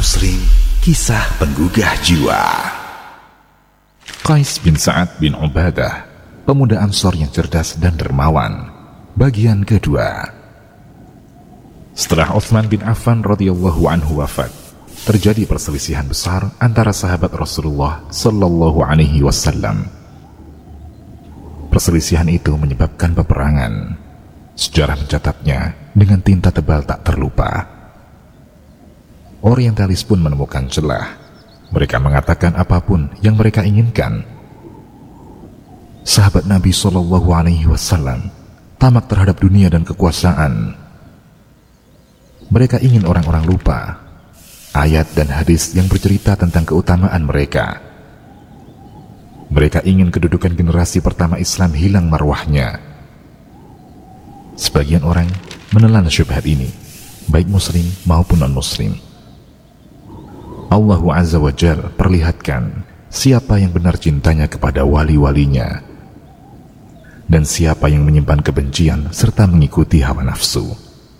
Muslim, kisah penggugah jiwa. Qais bin Sa'ad bin Ubadah, pemuda Ansor yang cerdas dan dermawan. Bagian kedua. Setelah Utsman bin Affan radhiyallahu anhu wafat, terjadi perselisihan besar antara sahabat Rasulullah sallallahu alaihi wasallam. Perselisihan itu menyebabkan peperangan. Sejarah mencatatnya dengan tinta tebal tak terlupa. Orientalis pun menemukan celah. Mereka mengatakan apapun yang mereka inginkan. Sahabat Nabi sallallahu alaihi wasallam tamak terhadap dunia dan kekuasaan. Mereka ingin orang-orang lupa ayat dan hadis yang bercerita tentang keutamaan mereka. Mereka ingin kedudukan generasi pertama Islam hilang marwahnya. Sebagian orang menelan syubhat ini, baik muslim maupun non-muslim. Allah Azza wa Jalla perlihatkan siapa yang benar cintanya kepada wali-walinya dan siapa yang menyimpan kebencian serta mengikuti hawa nafsu.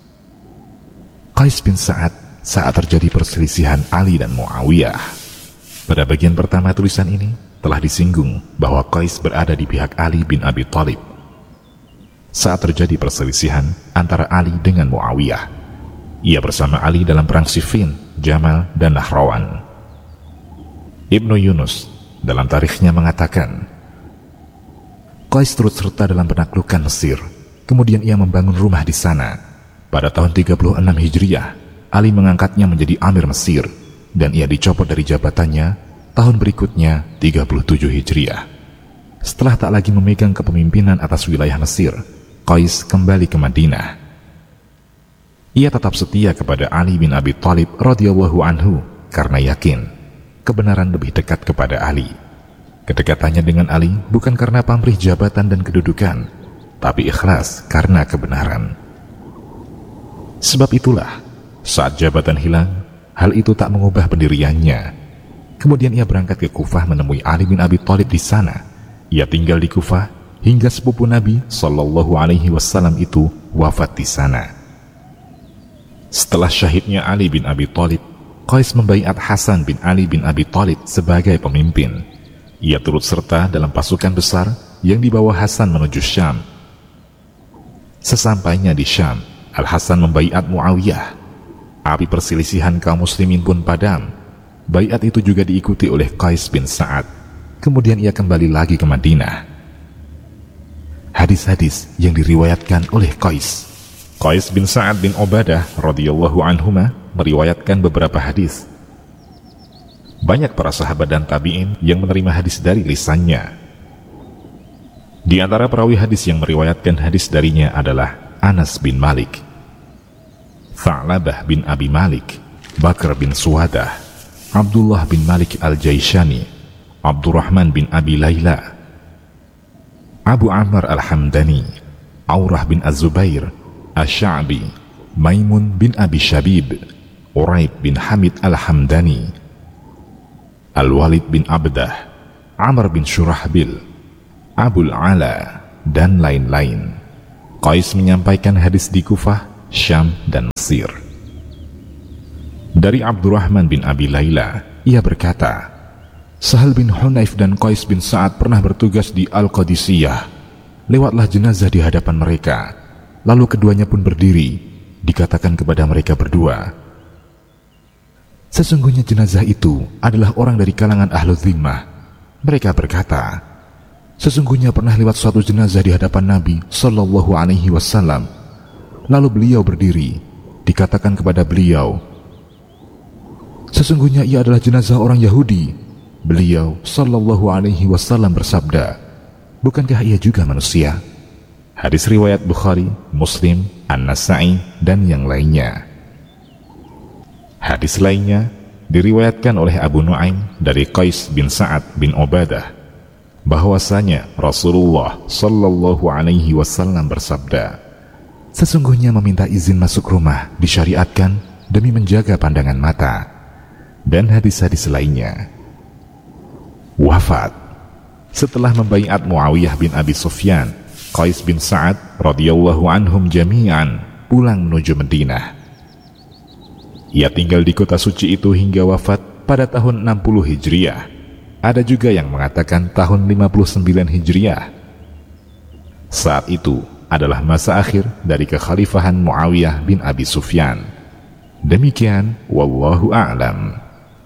Qais bin Sa'ad saat terjadi perselisihan Ali dan Muawiyah. Pada bagian pertama tulisan ini telah disinggung bahwa Qais berada di pihak Ali bin Abi Thalib saat terjadi perselisihan antara Ali dengan Muawiyah. Ia bersama Ali dalam perang Siffin, Jamal, dan Nahrawan. Ibnu Yunus dalam tarikhnya mengatakan, Qais turut serta dalam penaklukan Mesir. Kemudian ia membangun rumah di sana. Pada tahun 36 Hijriah, Ali mengangkatnya menjadi Amir Mesir, dan ia dicopot dari jabatannya tahun berikutnya 37 Hijriah. Setelah tak lagi memegang kepemimpinan atas wilayah Mesir, Qais kembali ke Madinah. Ia tetap setia kepada Ali bin Abi Thalib radhiyallahu anhu karena yakin kebenaran lebih dekat kepada Ali. Kedekatannya dengan Ali bukan karena pamrih jabatan dan kedudukan, tapi ikhlas karena kebenaran. Sebab itulah, saat jabatan hilang, hal itu tak mengubah pendiriannya. Kemudian ia berangkat ke Kufah menemui Ali bin Abi Thalib di sana. Ia tinggal di Kufah hingga sepupu Nabi sallallahu alaihi wasallam itu wafat di sana. Setelah syahidnya Ali bin Abi Thalib, Qais membaiat Hasan bin Ali bin Abi Thalib sebagai pemimpin. Ia turut serta dalam pasukan besar yang dibawa Hasan menuju Syam. Sesampainya di Syam, Al-Hasan membaiat Muawiyah. Api perselisihan kaum muslimin pun padam. Baiat itu juga diikuti oleh Qais bin Sa'ad. Kemudian ia kembali lagi ke Madinah. Hadis-hadis yang diriwayatkan oleh Qais bin Sa'ad bin Ubadah radhiyallahu anhuma meriwayatkan beberapa hadis. Banyak para sahabat dan tabi'in yang menerima hadis dari lisannya. Di antara perawi hadis yang meriwayatkan hadis darinya adalah Anas bin Malik, Tha'labah bin Abi Malik, Bakr bin Suwadah, Abdullah bin Malik al-Jaishani, Abdurrahman bin Abi Layla, Abu Amr al-Hamdani, Aurah bin Az-Zubair, Asy-Sya'bi, Maimun bin Abi Syabib, Uraib bin Hamid al-Hamdani, Al-Walid bin Abdah, Amr bin Syurahbil, Abul Ala, dan lain-lain. Qais menyampaikan hadis di Kufah, Syam, dan Mesir. Dari Abdurrahman bin Abi Layla, ia berkata, Sahal bin Hunayf dan Qais bin Sa'ad pernah bertugas di Al-Qadisiyah. Lewatlah jenazah di hadapan mereka. Lalu keduanya pun berdiri, dikatakan kepada mereka berdua, sesungguhnya jenazah itu adalah orang dari kalangan Ahlul Zimmah. Mereka berkata, sesungguhnya pernah lewat suatu jenazah di hadapan Nabi sallallahu alaihi wasallam. Lalu beliau berdiri, dikatakan kepada beliau, sesungguhnya ia adalah jenazah orang Yahudi. Beliau sallallahu alaihi wasallam bersabda, bukankah ia juga manusia? Hadis riwayat Bukhari, Muslim, An-Nasa'i, dan yang lainnya. Hadis lainnya diriwayatkan oleh Abu Nuaim dari Qais bin Sa'ad bin Ubadah bahwasanya Rasulullah sallallahu alaihi wasallam bersabda, sesungguhnya meminta izin masuk rumah disyariatkan demi menjaga pandangan mata. Dan hadis-hadis lainnya. Wafat. Setelah membaiat Muawiyah bin Abi Sufyan, Qais bin Sa'ad radhiyallahu anhum jami'an pulang menuju Madinah. Ia tinggal di kota suci itu hingga wafat pada tahun 60 Hijriah. Ada juga yang mengatakan tahun 59 Hijriah. Saat itu adalah masa akhir dari kekhalifahan Muawiyah bin Abi Sufyan. Demikian, wallahu a'lam.